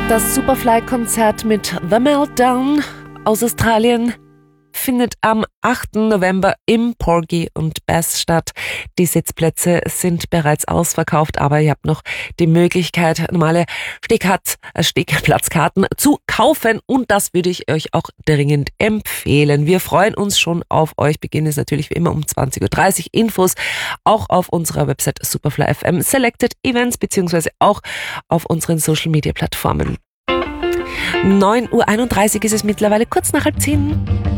Das Superfly-Konzert mit The Meltdown aus Australien findet am 8. November im Porgy und Bess statt. Die Sitzplätze sind bereits ausverkauft, aber ihr habt noch die Möglichkeit, normale Stehplatzkarten zu kaufen und das würde ich euch auch dringend empfehlen. Wir freuen uns schon auf euch. Beginn ist natürlich wie immer um 20.30 Uhr. Infos auch auf unserer Website Superfly FM, Selected Events beziehungsweise auch auf unseren Social Media Plattformen. 9.31 Uhr ist es mittlerweile, kurz nach 9:30.